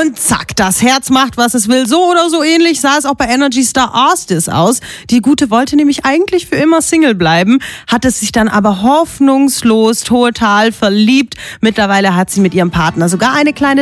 Und zack, das Herz macht, was es will. So oder so ähnlich sah es auch bei Energy Star Arstis aus. Die Gute wollte nämlich eigentlich für immer Single bleiben, hat es sich dann aber hoffnungslos total verliebt. Mittlerweile hat sie mit ihrem Partner sogar eine kleine